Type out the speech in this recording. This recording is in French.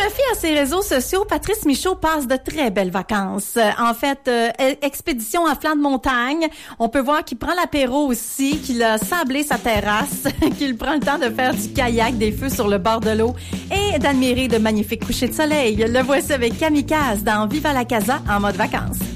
fie à ses réseaux sociaux, Patrice Michaud passe de très belles vacances. En fait, expédition à flanc de montagne. On peut voir qu'il prend l'apéro aussi, qu'il a sablé sa terrasse, qu'il prend le temps de faire du kayak, des feux sur le bord de l'eau et d'admirer de magnifiques couchers de soleil. Le voici avec Kamikaze dans Viva la Casa en mode vacances.